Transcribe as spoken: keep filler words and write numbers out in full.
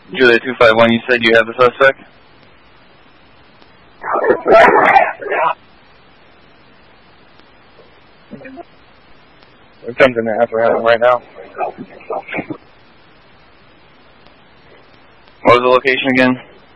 Juliet two five one, you said you have the suspect? There's something that has to happen right now. What was the location again?